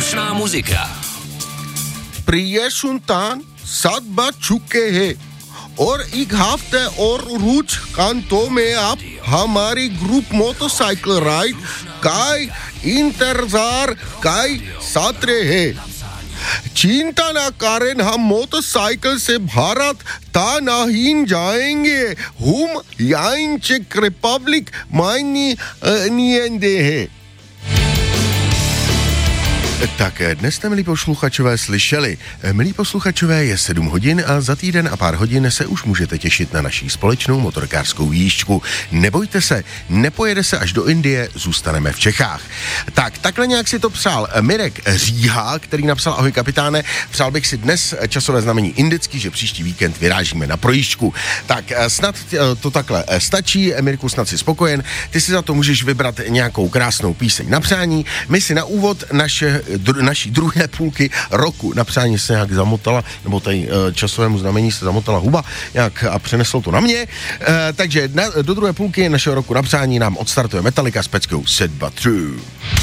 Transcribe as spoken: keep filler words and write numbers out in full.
Slušná muzika. प्रिय सुल्तान सात बात चुके हैं और एक हफ्ते और रोज कांतों में आप हमारी ग्रुप मोटरसाइकिल राइड का इंतजार का साथ रहे। चिंता न करें, हम मोटरसाइकिल से भारत ता नहीं जाएंगे, हम यहाँ चेक रिपब्लिक मायनी नियंदे हैं। Tak dnes jste, milí posluchačové, slyšeli. Milí posluchačové, je sedm hodin a za týden a pár hodin se už můžete těšit na naší společnou motorkářskou jížďku. Nebojte se, nepojede se až do Indie, zůstaneme v Čechách. Tak, takhle nějak si to psal Mirek Říha, který napsal: ahoj kapitáne, přál bych si dnes časové znamení indický, že příští víkend vyrážíme na projížďku. Tak snad to takhle stačí, Mirku, snad si spokojen. Ty si za to můžeš vybrat nějakou krásnou píseň na přání. My si na úvod naše Dru, naší druhé půlky roku na přání se nějak zamotala, nebo tady e, časovému znamení se zamotala huba nějak a přeneslo to na mě. E, takže na, do druhé půlky našeho roku na přání nám odstartuje Metallica s peckou Set But True.